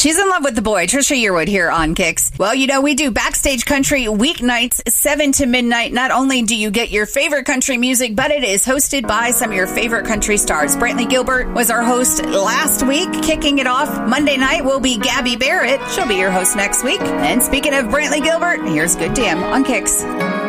She's in love with the boy, Trisha Yearwood, here on Kicks. Well, you know, we do Backstage Country weeknights, 7 to midnight. Not only do you get your favorite country music, but it is hosted by some of your favorite country stars. Brantley Gilbert was our host last week. Kicking it off Monday night will be Gabby Barrett. She'll be your host next week. And speaking of Brantley Gilbert, here's Good Damn on Kicks.